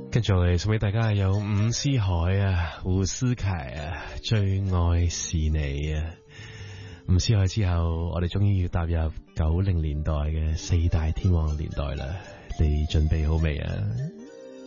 跟住嚟送俾大家有伍思凱啊、胡思琪啊，最愛是你啊。伍思凱之後，我哋終於要踏入90年代嘅四大天王年代啦。你準備好未啊？